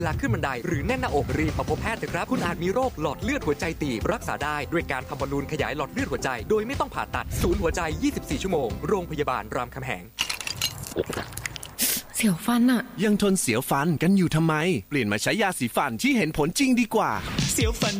เวลาขึ้นบันไดหรือแน่นหน้าอกรีบมาพบแพทย์เถอะครับคุณอาจมีโรคหลอดเลือดหัวใจตีบรักษาได้ด้วยการทำบอลลูนขยายหลอดเลือดหัวใจโดยไม่ต้องผ่าตัดศูนย์หัวใจ 24 ชั่วโมงโรงพยาบาลรามคำแหงเสียวฟันอะยังทนเสียวฟันกันอยู่ทำไมเปลี่ยนมาใช้ยาสีฟันที่เห็นผลจริงดีกว่าเสียวฟัน